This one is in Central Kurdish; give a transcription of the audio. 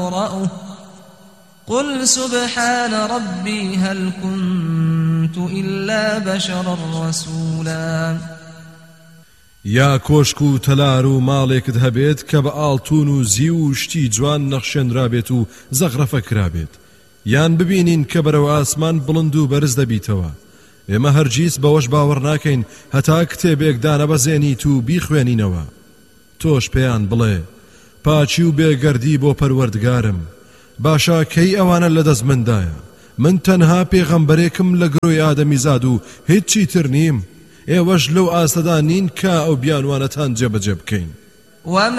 أقرأه قل سبحان ربي هل كنت إلا بشرا رسولا یا کۆشک و تەلار و ماڵێکت هەبێت کە بە ئاڵتون و زی و شتی جوان نەخشێنرابێت و زەغرەفە کرابێت یان ببینین کە بەرەو ئاسمان بڵند و بەرز دەبیتەوە ئێمە هەرگیز بەوەش باوەڕ ناکەین هەتا کتێبێک دانەبەزێنیت و بیخوێنینەوە تۆش پێیان بڵێ پاچی و بێگەردی بۆ پەروەردگارم باشا کەی ئەوانە لەدەست مندایە من تەنها پێغەمبەرێکم لە گرۆی ئادەمیزاد و هیچی تر نیم ئێوەش لەو ئاستەدا نین کە ئەو بیانوانەتان جێبەجێ بکەین